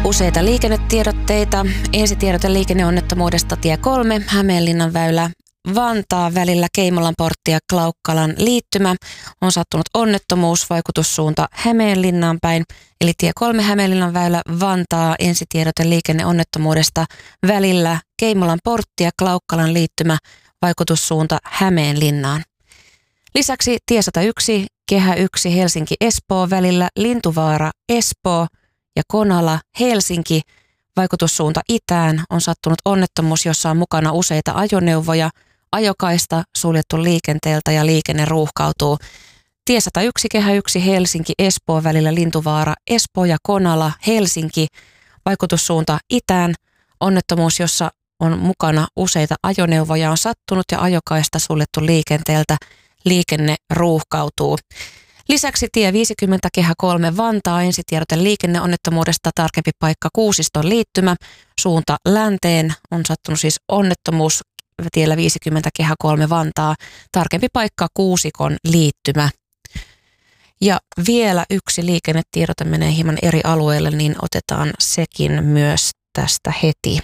Useita liikennetiedotteita. Ensitiedote liikenneonnettomuudesta tie 3, Hämeenlinnan väylä Vantaa välillä Keimolanportti ja Klaukkalan liittymä. On sattunut onnettomuus, vaikutussuunta Hämeenlinnaan päin. Eli tie 3, Hämeenlinnan väylä Vantaa, ensitiedote liikenneonnettomuudesta välillä Keimolanportti ja Klaukkalan liittymä, vaikutussuunta Hämeenlinnaan. Lisäksi tie 101, Kehä 1 Helsinki-Espoo välillä Lintuvaara Espoo ja Konala Helsinki, vaikutussuunta itään. On sattunut onnettomuus, jossa on mukana useita ajoneuvoja, ajokaista suljettu liikenteeltä ja liikenne ruuhkautuu. Tie 101, Kehä 1 Helsinki-Espoo välillä Lintuvaara Espoo ja Konala Helsinki, vaikutussuunta itään. Onnettomuus, jossa on mukana useita ajoneuvoja, on sattunut ja ajokaista suljettu liikenteeltä. Liikenne ruuhkautuu. Lisäksi tie 50, Kehä 3 Vantaa, ensitiedote liikenneonnettomuudesta, tarkempi paikka Kuusiston liittymä, suunta länteen. On sattunut siis onnettomuus tiellä 50, Kehä 3 Vantaa, tarkempi paikka Kuusikon liittymä. Ja vielä yksi liikennetiedote menee hieman eri alueelle, niin otetaan sekin myös tästä heti.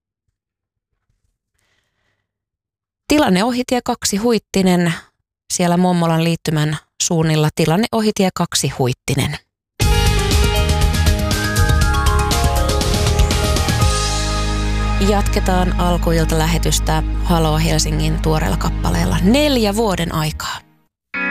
Tilanne ohitie 2 Huittinen. Siellä Mommolan liittymän suunnilla tilanne ohitie 2 Huittinen. Jatketaan alkuilta lähetystä Halo Helsingin tuoreella kappaleella 4 vuoden aikaa.